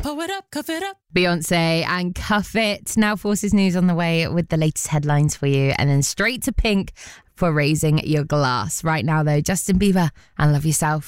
Pull it up, cuff it up. Beyonce and Cuff It. Now Forces News on the way with the latest headlines for you. And then straight to Pink for Raising Your Glass. Right now, though, Justin Bieber and Love Yourself.